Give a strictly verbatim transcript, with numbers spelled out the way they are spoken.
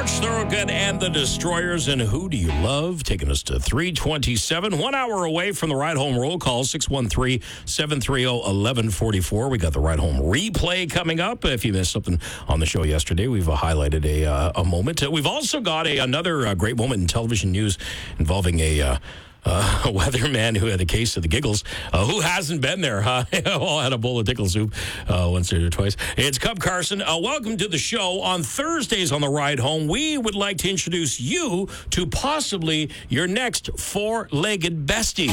George Thorogood and the Destroyers and Who Do You Love? Taking us to three twenty-seven, one hour away from the Ride Home roll call, six one three, seven three zero, one one four four. We got the Ride Home replay coming up. If you missed something on the show yesterday, we've uh, highlighted a uh, a moment. Uh, we've also got a another uh, great moment in television news involving a... Uh, Uh, a weatherman who had a case of the giggles. Uh, who hasn't been there, huh? All had a bowl of tickle soup uh, once or twice. It's Cub Carson. Uh, welcome to the show. On Thursdays on the Ride Home, we would like to introduce you to possibly your next four-legged bestie.